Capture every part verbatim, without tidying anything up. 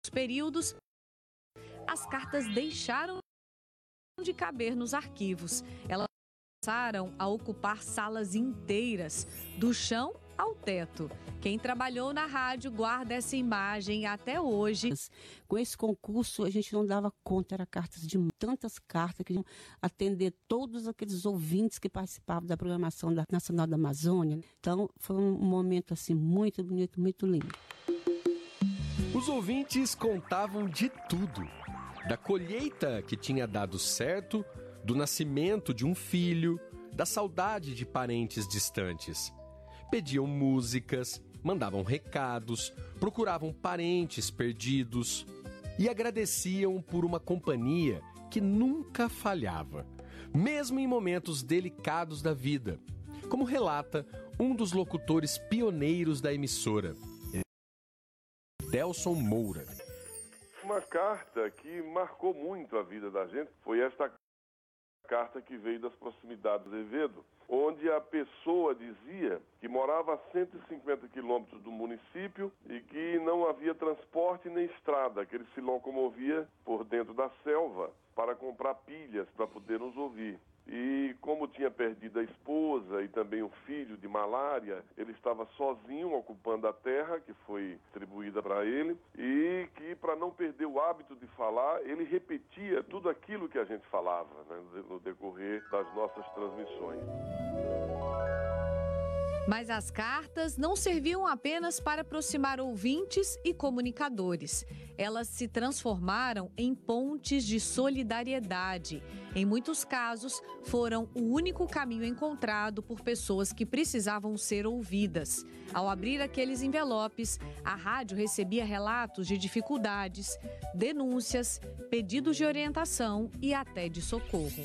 períodos, as cartas deixaram de caber nos arquivos. Elas passaram a ocupar salas inteiras, do chão ao teto. Quem trabalhou na rádio guarda essa imagem até hoje. Com esse concurso, a gente não dava conta, era cartas de tantas cartas que iam atender todos aqueles ouvintes que participavam da programação da Nacional da Amazônia. Então, foi um momento assim muito bonito, muito lindo. Os ouvintes contavam de tudo. Da colheita que tinha dado certo, do nascimento de um filho, da saudade de parentes distantes. Pediam músicas, mandavam recados, procuravam parentes perdidos e agradeciam por uma companhia que nunca falhava, mesmo em momentos delicados da vida, como relata um dos locutores pioneiros da emissora, Delson Moura. Uma carta que marcou muito a vida da gente foi esta carta que veio das proximidades de Azevedo, onde a pessoa dizia que morava a cento e cinquenta quilômetros do município e que não havia transporte nem estrada, que ele se locomovia por dentro da selva para comprar pilhas para poder nos ouvir. E como tinha perdido a esposa e também o filho de malária, ele estava sozinho ocupando a terra que foi distribuída para ele e que, para não perder o hábito de falar, ele repetia tudo aquilo que a gente falava, né, no decorrer das nossas transmissões. Mas as cartas não serviam apenas para aproximar ouvintes e comunicadores. Elas se transformaram em pontes de solidariedade. Em muitos casos, foram o único caminho encontrado por pessoas que precisavam ser ouvidas. Ao abrir aqueles envelopes, a rádio recebia relatos de dificuldades, denúncias, pedidos de orientação e até de socorro.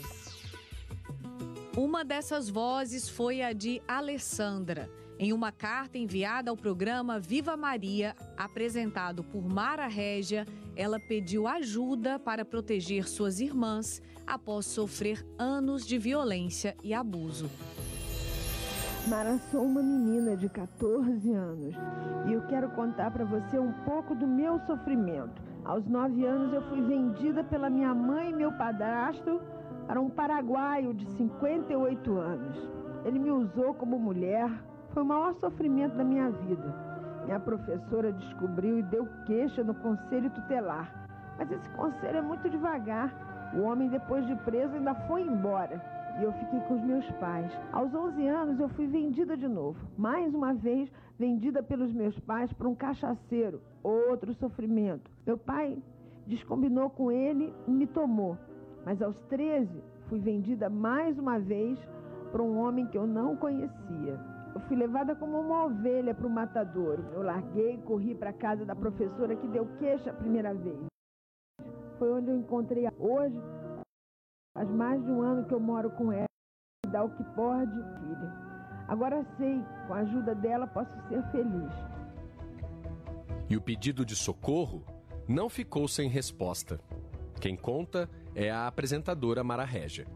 Uma dessas vozes foi a de Alessandra. Em uma carta enviada ao programa Viva Maria, apresentado por Mara Régia, ela pediu ajuda para proteger suas irmãs após sofrer anos de violência e abuso. Mara, sou uma menina de catorze anos e eu quero contar para você um pouco do meu sofrimento. Aos nove anos eu fui vendida pela minha mãe e meu padrasto para um paraguaio de cinquenta e oito anos. Ele me usou como mulher. Foi o maior sofrimento da minha vida. Minha professora descobriu e deu queixa no conselho tutelar. Mas esse conselho é muito devagar. O homem, depois de preso, ainda foi embora. E eu fiquei com os meus pais. Aos onze anos, eu fui vendida de novo. Mais uma vez, vendida pelos meus pais para um cachaceiro. Outro sofrimento. Meu pai descombinou com ele e me tomou. Mas aos treze, fui vendida mais uma vez para um homem que eu não conhecia. Eu fui levada como uma ovelha para o matadouro. Eu larguei e corri para a casa da professora que deu queixa a primeira vez. Foi onde eu encontrei hoje, faz mais de um ano que eu moro com ela, e dá o que pode, filha. Agora sei, com a ajuda dela posso ser feliz. E o pedido de socorro não ficou sem resposta. Quem conta é a apresentadora Mara Régia.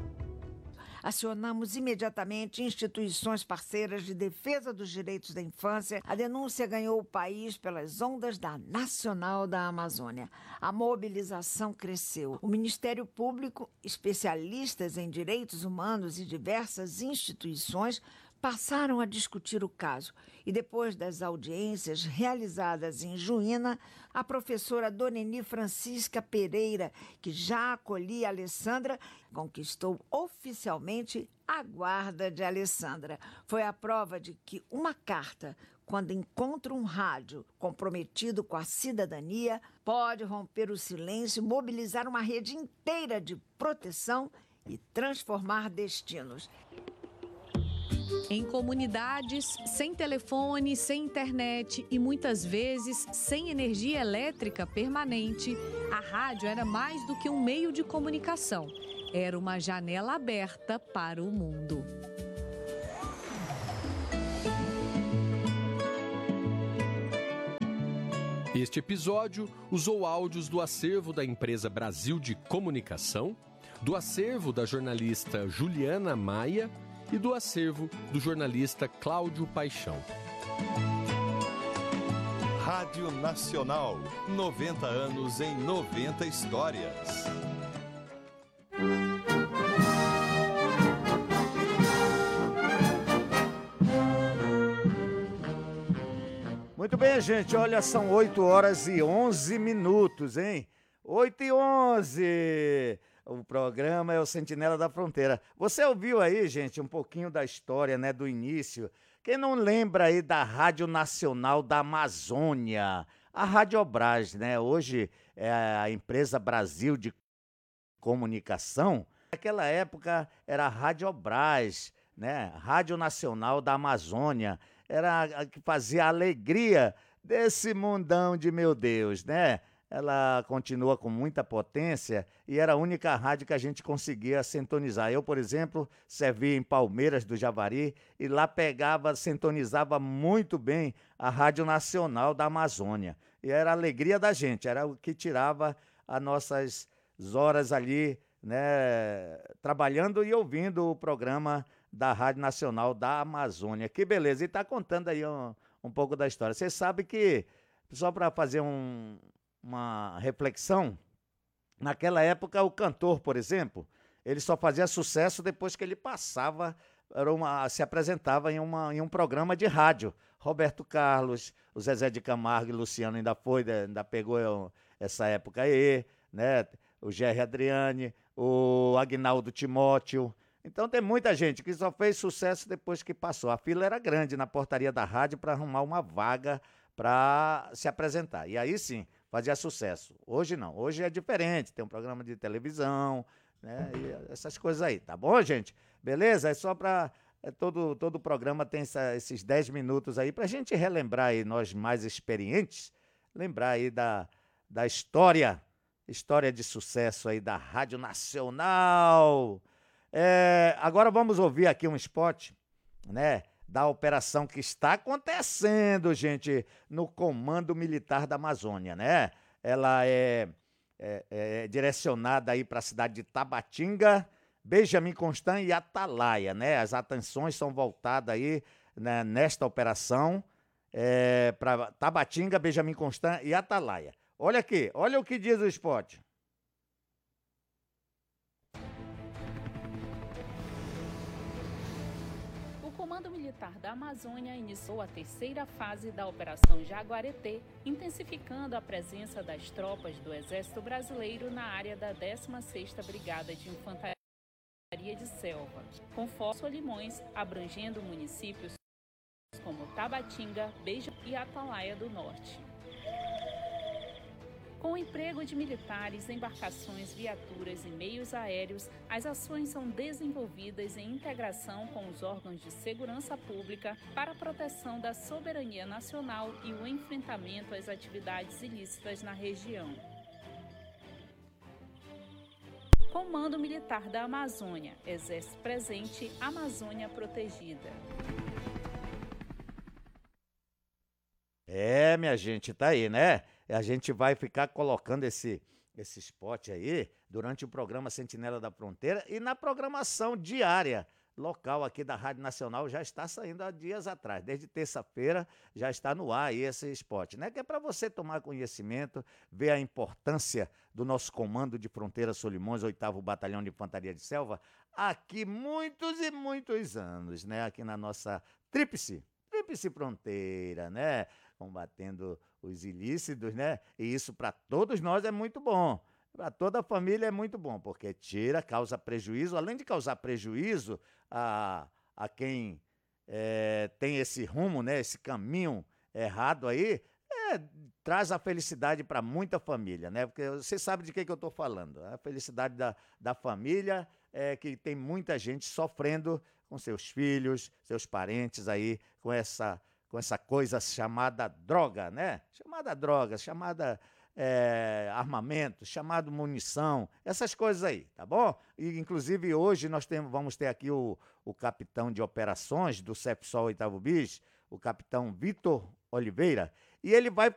Acionamos imediatamente instituições parceiras de defesa dos direitos da infância. A denúncia ganhou o país pelas ondas da Nacional da Amazônia. A mobilização cresceu. O Ministério Público, especialistas em direitos humanos e diversas instituições passaram a discutir o caso. E depois das audiências realizadas em Juína, a professora Doneni Francisca Pereira, que já acolhia a Alessandra, conquistou oficialmente a guarda de Alessandra. Foi a prova de que uma carta, quando encontra um rádio comprometido com a cidadania, pode romper o silêncio, mobilizar uma rede inteira de proteção e transformar destinos. Em comunidades sem telefone, sem internet e muitas vezes sem energia elétrica permanente, a rádio era mais do que um meio de comunicação. Era uma janela aberta para o mundo. Este episódio usou áudios do acervo da empresa Brasil de Comunicação, do acervo da jornalista Juliana Maia e do acervo do jornalista Cláudio Paixão. Rádio Nacional, noventa anos em noventa histórias. Muito bem, gente, olha, são oito horas e onze minutos, hein? oito e onze. O programa é o Sentinela da Fronteira. Você ouviu aí, gente, um pouquinho da história, né, do início. Quem não lembra aí da Rádio Nacional da Amazônia? A Radiobras, né? Hoje é a empresa Brasil de Comunicação. Naquela época era a Radiobras, né? Rádio Nacional da Amazônia. Era a que fazia a alegria desse mundão de meu Deus, né? Ela continua com muita potência e era a única rádio que a gente conseguia sintonizar. Eu, por exemplo, servi em Palmeiras do Javari e lá pegava, sintonizava muito bem a Rádio Nacional da Amazônia. E era a alegria da gente, era o que tirava as nossas horas ali, né, trabalhando e ouvindo o programa da Rádio Nacional da Amazônia. Que beleza! E está contando aí um, um pouco da história. Você sabe que, só para fazer um... uma reflexão, naquela época o cantor, por exemplo, ele só fazia sucesso depois que ele passava, era uma, se apresentava em, uma, em um programa de rádio. Roberto Carlos, o Zezé de Camargo e Luciano ainda foi, ainda pegou essa época aí, né? O Gerry Adriane, o Agnaldo Timóteo. Então tem muita gente que só fez sucesso depois que passou. A fila era grande na portaria da rádio para arrumar uma vaga para se apresentar. E aí sim, fazia sucesso. Hoje não, hoje é diferente, tem um programa de televisão, né, e essas coisas aí, tá bom, gente? Beleza? É só para... É, todo, todo o programa tem essa, esses dez minutos aí pra gente relembrar aí, nós mais experientes, lembrar aí da, da história, história de sucesso aí da Rádio Nacional. É, agora vamos ouvir aqui um spot, né, da operação que está acontecendo, gente, no Comando Militar da Amazônia, né? Ela é, é, é direcionada aí para a cidade de Tabatinga, Benjamin Constant e Atalaia, né? As atenções são voltadas aí, né, nesta operação é, para Tabatinga, Benjamin Constant e Atalaia. Olha aqui, olha o que diz o spot. O Comando Militar da Amazônia iniciou a terceira fase da Operação Jaguareté, intensificando a presença das tropas do Exército Brasileiro na área da décima sexta Brigada de Infantaria de Selva, com Foz Solimões, abrangendo municípios como Tabatinga, Beija e Atalaia do Norte. Com o emprego de militares, embarcações, viaturas e meios aéreos, as ações são desenvolvidas em integração com os órgãos de segurança pública para a proteção da soberania nacional e o enfrentamento às atividades ilícitas na região. Comando Militar da Amazônia, Exército presente, Amazônia protegida. É, minha gente, tá aí, né? A gente vai ficar colocando esse, esse spot aí durante o programa Sentinela da Fronteira e na programação diária local aqui da Rádio Nacional já está saindo há dias atrás. Desde terça-feira já está no ar aí esse spot, né? Que é para você tomar conhecimento, ver a importância do nosso Comando de Fronteira Solimões, oitavo Batalhão de Infantaria de Selva, aqui muitos e muitos anos, né? Aqui na nossa Tríplice, Tríplice Fronteira, né? Combatendo os ilícitos, né? E isso para todos nós é muito bom. Para toda a família é muito bom, porque tira, causa prejuízo. Além de causar prejuízo a, a quem é, tem esse rumo, né? Esse caminho errado aí, é, traz a felicidade para muita família, né? Porque você sabe de que, que eu estou falando. A felicidade da, da família é que tem muita gente sofrendo com seus filhos, seus parentes aí, com essa... com essa coisa chamada droga, né? Chamada droga, chamada é, armamento, chamado munição, essas coisas aí, tá bom? E, inclusive, hoje nós temos, vamos ter aqui o, o capitão de operações do CEPSOL oitavo Bis, o capitão Vitor Oliveira, e ele vai